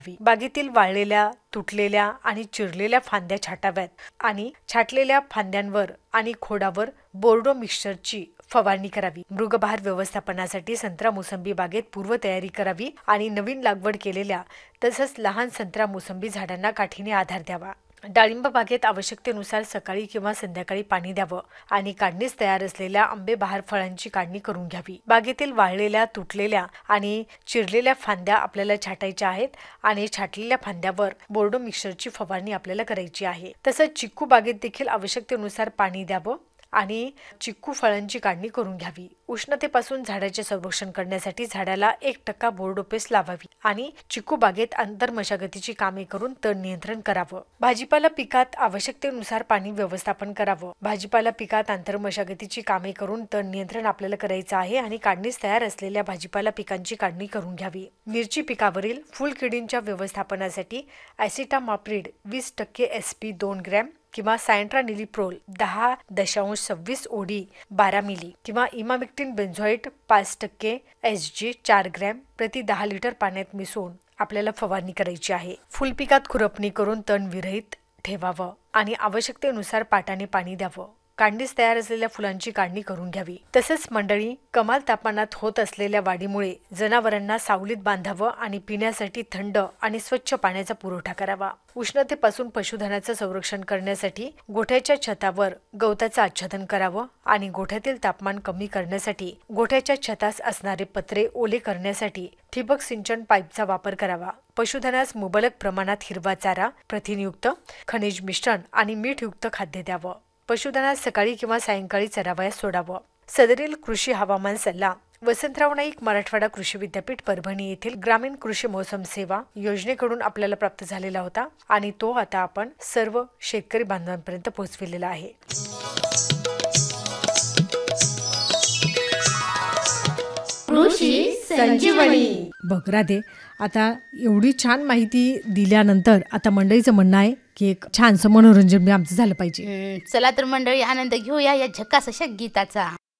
बागेतील वाळलेल्या, तुटलेल्या आणि चिरलेल्या फांद्या छाटाव्यात आणि छाटलेल्या फांद्यांवर आणि खोडावर बोर्डो मिक्सचरची फवारणी करावी। मृगबहार व्यवस्थापनासाठी संत्रा मोसंबी बागेत पूर्वतयारी करावी आणि नवीन लागवड केलेल्या तसंच लहान संत्रा मोसंबी झाडांना काठीने आधार द्यावा। डाळिंब बागेत आवश्यकतेनुसार सकाळी किंवा संध्याकाळी पाणी द्यावं आणि काढणीस तयार असलेल्या आंबे बहार फळांची काढणी करून घ्यावी। बागेतील वाळलेल्या, तुटलेल्या आणि चिरलेल्या फांद्या आपल्याला छाटायच्या आहेत आणि छाटलेल्या फांद्यावर बोर्डो मिक्सचरची फवारणी आपल्याला करायची आहे। तसंच चिक्कू बागेत देखील आवश्यकतेनुसार पाणी द्यावं आणि चिक्कू फळांची काढणी करून घ्यावी। उष्णतेपासून झाडाचे संरक्षण करण्यासाठी झाडाला 1% बोर्डो पेस्ट लावावी आणि चिक्कू बागेत आंतरमशागतीची कामे करून तण नियंत्रण करावं। भाजीपाला पिकात आवश्यकतेनुसार पाणी व्यवस्थापन करावं। भाजीपाला पिकात आंतरमशागतीची कामे करून तण नियंत्रण आपल्याला करायचं आहे आणि काढणीस तयार असलेल्या भाजीपाला पिकांची काढणी करून घ्यावी। मिरची पिकावरील फुलकिडींच्या व्यवस्थापनासाठी ॲसिटामाप्रिड 20% SP 2 ग्रॅम किंवा सायंट्रानिलिप्रोल 10.26 OD 12 मिली किंवा इमामेक्टिन बेन्झोएट 5% SG 4 ग्रॅम प्रति 10 लिटर पाण्यात मिसळून आपल्याला फवारणी करायची आहे। फुलपिकात खुरपणी करून तण विरहित ठेवावं आणि आवश्यकतेनुसार पाटाने पाणी द्यावं। काढणीस तयार असलेल्या फुलांची काढणी करून घ्यावी। तसेच मंडळी, कमाल तापमानात होत असलेल्या वाढीमुळे जनावरांना सावलीत बांधावं आणि पिण्यासाठी थंड आणि स्वच्छ पाण्याचा पुरवठा करावा। उष्णतेपासून पशुधनाचं संरक्षण करण्यासाठी गोठ्याच्या छतावर गवताचं आच्छादन करावं आणि गोठ्यातील तापमान कमी करण्यासाठी गोठ्याच्या छतास असणारे पत्रे ओले करण्यासाठी ठिबक सिंचन पाईपचा वापर करावा। पशुधनास मुबलक प्रमाणात हिरवा चारा, प्रथिनयुक्त, खनिज मिश्रण आणि मीठयुक्त खाद्य द्यावं। पशुधनास सकाळी किंवा सायंकाळी चरावयास सोडावं। सदरील कृषी हवामान सल्ला वसंतराव नाईक मराठवाडा कृषी विद्यापीठ परभणी येथील ग्रामीण कृषी मौसम सेवा योजनेकडून आपल्याला प्राप्त झालेला होता आणि तो आता आपण सर्व शेतकरी बांधवांपर्यंत पोहोचविलेला आहे। कृषी संजीवनी बघ राधे, आता एवढी छान माहिती दिल्यानंतर आता मंडळीचं म्हणणं आहे की एक छानसं मनोरंजन आमचं झालं पाहिजे। चला तर मंडळी, आनंद घेऊया या झकास अशा गीताचा।